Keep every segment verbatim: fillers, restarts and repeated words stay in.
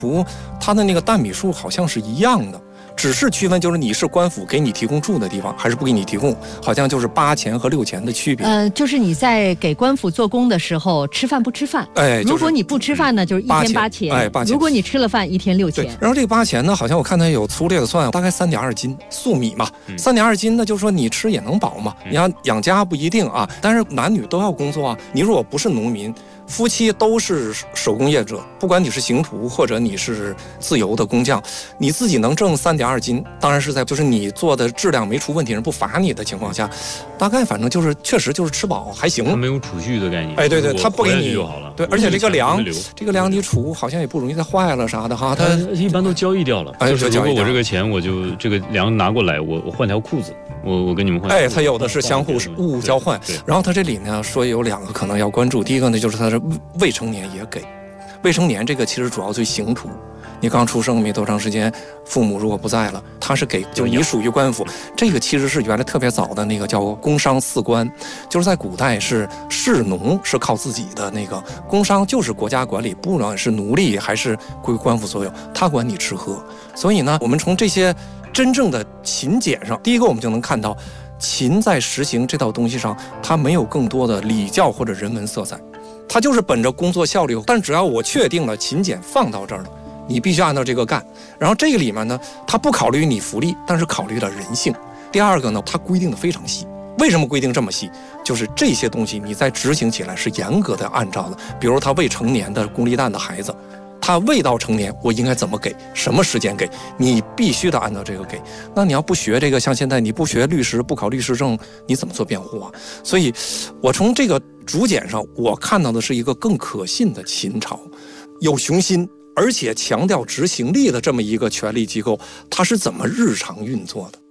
图它的那个担米数好像是一样的，只是区分就是你是官府给你提供住的地方，还是不给你提供，好像就是八钱和六钱的区别。 呃，就是你在给官府做工的时候，吃饭不吃饭？ 哎，就是、 如果你不吃饭呢，就是一天八钱。 哎，八钱。 如果你吃了饭，一天六钱。 然后这个八钱呢，好像我看它有粗略的算，大概三点二斤粟米嘛，三点二斤呢，就是说你吃也能饱嘛。嗯、你要养家不一定啊，但是男女都要工作啊。你如果不是农民，夫妻都是手工业者，不管你是刑徒或者你是自由的工匠，你自己能挣三点二斤，当然是在就是你做的质量没出问题，人不罚你的情况下，大概反正就是确实就是吃饱还行。 他没有储蓄的概念。 哎，对对，他不给你就好了。 对，而且这个粮，这个粮你储好像也不容易再坏了啥的哈。他一般都交易掉了。 哎， 就是如果我这个钱，我就这个粮拿过来，我我换条裤子，我我跟你们换。 哎，他有的是相互物物交换。然后他这里呢说有两个可能要关注，第一个呢就是他是未成年也给，未成年这个其实主要对刑徒。你刚出生没多长时间，父母如果不在了，他是给，就你属于官府。这个其实是原来特别早的那个叫工商四官，就是在古代是士农是靠自己的，那个工商就是国家管理，不管是奴隶还是归官府所有，他管你吃喝。所以呢，我们从这些真正的勤俭上，第一个我们就能看到，勤在实行这套东西上，它没有更多的礼教或者人文色彩，它就是本着工作效率。但只要我确定了勤俭放到这儿了，你必须按照这个干。然后这个里面呢，它不考虑你福利，但是考虑了人性。第二个呢，它规定的非常细。为什么规定这么细？就是这些东西你在执行起来是严格的按照的。比如他未成年的功利蛋的孩子，他未到成年，我应该怎么给，什么时间给，你必须得按照这个给。那你要不学这个，像现在你不学律师，不考律师证，你怎么做辩护啊？所以我从这个竹简上，我看到的是一个更可信的秦朝，有雄心而且强调执行力的这么一个权力机构，它是怎么日常运作的。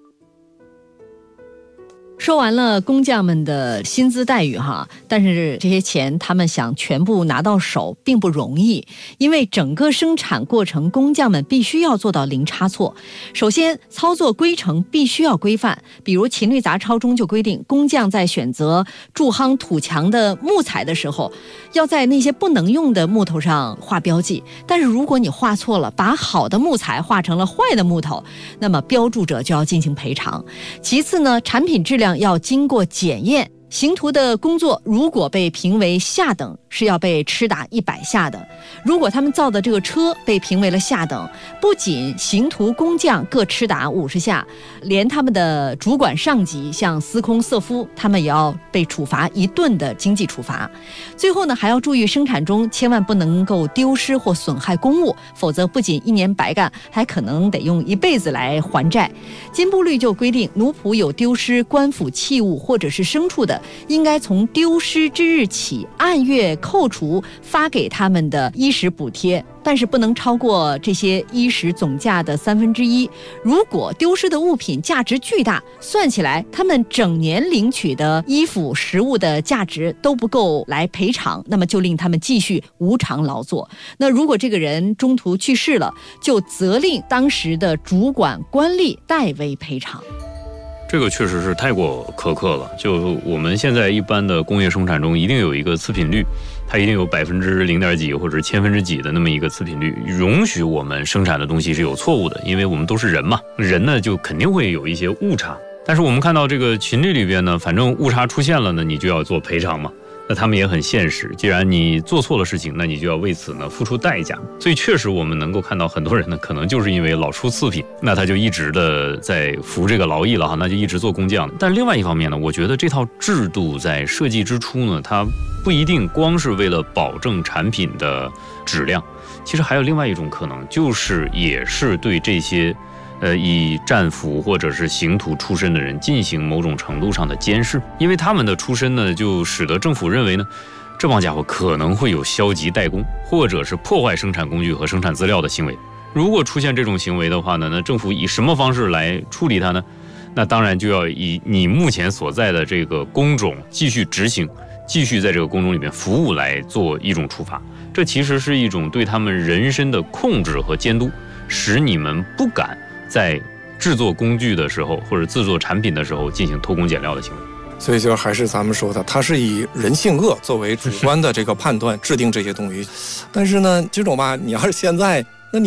说完了工匠们的薪资待遇哈，但是这些钱他们想全部拿到手并不容易，因为整个生产过程工匠们必须要做到零差错。首先操作规程必须要规范，比如秦律杂抄中就规定，工匠在选择筑夯土墙的木材的时候，要在那些不能用的木头上画标记，但是如果你画错了，把好的木材画成了坏的木头，那么标注者就要进行赔偿。其次呢，产品质量要经过检验，刑徒的工作如果被评为下等，是要被吃打一百下的。如果他们造的这个车被评为了下等，不仅刑徒工匠各吃打五十下，连他们的主管上级像司空色夫，他们也要被处罚一顿的经济处罚。最后呢，还要注意生产中千万不能够丢失或损害公物，否则不仅一年白干，还可能得用一辈子来还债。金部律就规定，奴仆有丢失官府器物或者是牲畜的，应该从丢失之日起按月扣除发给他们的衣食补贴，但是不能超过这些衣食总价的三分之一。如果丢失的物品价值巨大，算起来他们整年领取的衣服食物的价值都不够来赔偿，那么就令他们继续无偿劳作。那如果这个人中途去世了，就责令当时的主管官吏代为赔偿。 这个确实是太过苛刻了。就我们现在一般的工业生产中，一定有一个次品率，它一定有百分之零点几或者千分之几的那么一个次品率，容许我们生产的东西是有错误的，因为我们都是人嘛，人呢就肯定会有一些误差。但是我们看到这个秦律里边呢，反正误差出现了呢，你就要做赔偿嘛。那他们也很现实，既然你做错了事情，那你就要为此呢付出代价。所以确实我们能够看到很多人呢，可能就是因为老出次品，那他就一直的在服这个劳役了哈，那就一直做工匠。但另外一方面呢，我觉得这套制度在设计之初呢，它不一定光是为了保证产品的质量，其实还有另外一种可能，就是也是对这些呃，以战俘或者是刑徒出身的人进行某种程度上的监视，因为他们的出身呢，就使得政府认为呢，这帮家伙可能会有消极怠工，或者是破坏生产工具和生产资料的行为。如果出现这种行为的话呢，那政府以什么方式来处理它呢？那当然就要以你目前所在的这个工种继续执行，继续在这个工种里面服务来做一种处罚。这其实是一种对他们人身的控制和监督，使你们不敢在制作工具的时候或者制作产品的时候进行偷工减料的行为。 所以就还是咱们说的，它是以人性恶作为主观的这个判断制定这些东西。但是呢，这种吧，你要是现在